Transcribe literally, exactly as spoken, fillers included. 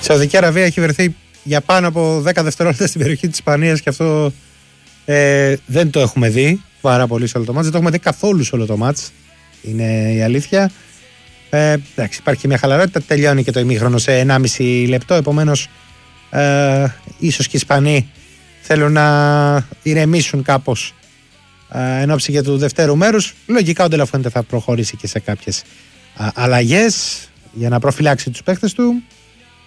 Σαουδική Αραβία έχει βρεθεί για πάνω από δέκα δευτερόλεπτα στην περιοχή της Ισπανίας και αυτό ε, δεν το έχουμε δει πάρα πολύ σε όλο το μάτς. Δεν το έχουμε δει καθόλου σε όλο το μάτς. Είναι η αλήθεια. Ε, εντάξει, υπάρχει μια χαλαρότητα. Τελειώνει και το ημίχρονο σε ενάμιση λεπτό. Επομένως, ε, ίσως και οι Ισπανοί θέλουν να ηρεμήσουν κάπως ε, εν ώψη για του δευτέρου μέρους. Λογικά ο Ντελαφουέντε θα προχωρήσει και σε κάποιες αλλαγές για να προφυλάξει τους παίχτες του.